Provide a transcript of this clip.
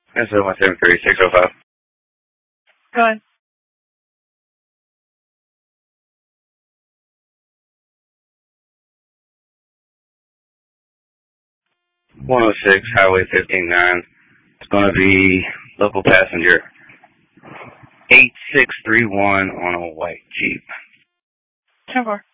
That's 173-605. Go ahead. 106 Highway 59. It's going to be local passenger 8631 on a white Jeep. 10-4.